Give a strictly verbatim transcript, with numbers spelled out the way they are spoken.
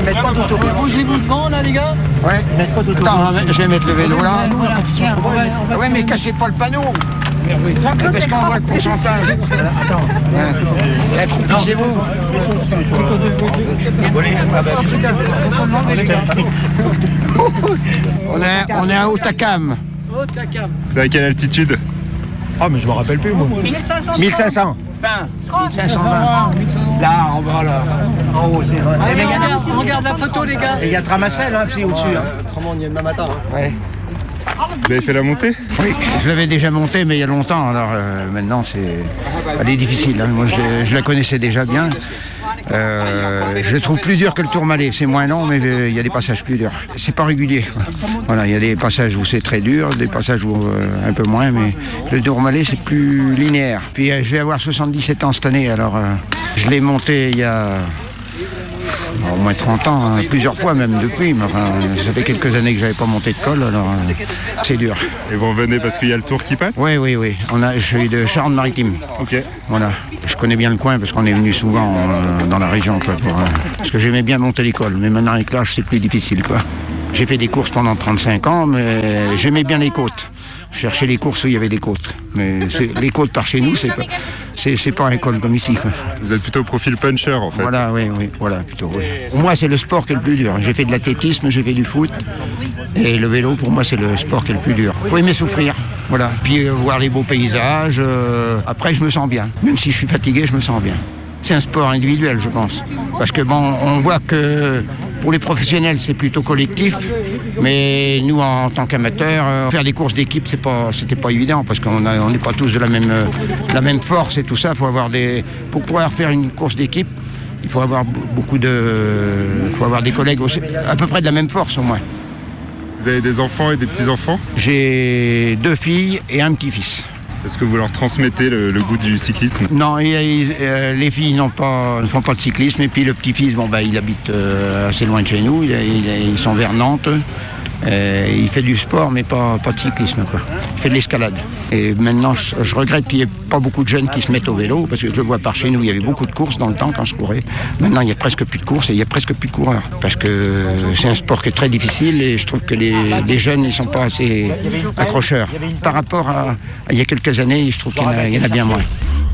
Bougez-vous devant là les gars. Ouais. Attends, je vais mettre le vélo là. Ouais, mais cassez pas le panneau. Parce qu'on voit le pourcentage. Attends. Accroupissez-vous. On est, on est à Haut-Acam. C'est à quelle altitude? Ah, mais je me rappelle plus, moi. mille cinq cents. mille cinq cent vingt. Là, en bas, là. En haut, c'est vrai. Allez, regarde, regarde la photo, les gars. Et il y a Tramassel, hein, puis au-dessus. Hein. Autrement, on y est demain matin. Hein. Ouais. Vous avez fait la montée? Oui, je l'avais déjà montée, mais il y a longtemps. Alors euh, maintenant, c'est, elle est difficile. Hein. Moi, je, je la connaissais déjà bien. Euh, je le trouve plus dur que le Tourmalet. C'est moins long, mais euh, il y a des passages plus durs. C'est pas régulier. Quoi. Voilà, il y a des passages où c'est très dur, des passages où euh, un peu moins, mais le Tourmalet, c'est plus linéaire. Puis euh, je vais avoir soixante-dix-sept ans cette année, alors euh, je l'ai monté il y a au moins trente ans, hein, plusieurs fois même depuis. Mais, enfin, ça fait quelques années que j'avais pas monté de col, alors euh, c'est dur. Et vous revenez parce qu'il y a le Tour qui passe? Oui, oui, oui. On a, je suis de Charente-Maritime. Ok. Voilà. Je connais bien le coin parce qu'on est venu souvent euh, dans la région, quoi, pour, euh, parce que j'aimais bien monter l'école. Mais maintenant avec l'âge, c'est plus difficile, quoi. J'ai fait des courses pendant trente-cinq ans, mais j'aimais bien les côtes. Je cherchais les courses où il y avait des côtes. Mais c'est, les côtes par chez nous, c'est pas, c'est, c'est pas un col comme ici, quoi. Vous êtes plutôt profil puncher en fait. Voilà, oui, oui, voilà, plutôt. Oui. Pour moi, c'est le sport qui est le plus dur. J'ai fait de l'athlétisme, j'ai fait du foot. Et le vélo, pour moi, c'est le sport qui est le plus dur. Faut aimer souffrir, voilà. Puis euh, voir les beaux paysages. Euh, après, je me sens bien. Même si je suis fatigué, je me sens bien. C'est un sport individuel, je pense. Parce que bon, on voit que pour les professionnels, c'est plutôt collectif. Mais nous, en tant qu'amateurs, euh, faire des courses d'équipe, c'est pas, c'était pas évident parce qu'on a, on n'est pas tous de la même, euh, la même force et tout ça. Faut avoir des, pour pouvoir faire une course d'équipe, il faut avoir beaucoup de, il faut avoir des collègues aussi, à peu près de la même force au moins. Vous avez des enfants et des petits-enfants? J'ai deux filles et un petit-fils. Est-ce que vous leur transmettez le, le goût du cyclisme? Non, et, et, euh, les filles n'ont pas, ne font pas de cyclisme. Et puis le petit-fils, bon, bah, il habite euh, assez loin de chez nous. Il, il, ils sont vers Nantes. Euh, il fait du sport, mais pas, pas de cyclisme, quoi. Il fait de l'escalade. Et maintenant, je, je regrette qu'il n'y ait pas beaucoup de jeunes qui se mettent au vélo, parce que je le vois par chez nous, il y avait beaucoup de courses dans le temps quand je courais. Maintenant, il n'y a presque plus de courses et il n'y a presque plus de coureurs. Parce que c'est un sport qui est très difficile et je trouve que les, les jeunes, ils ne sont pas assez accrocheurs. Par rapport à, à il y a quelques années, je trouve qu'il y en a, il y en a bien moins.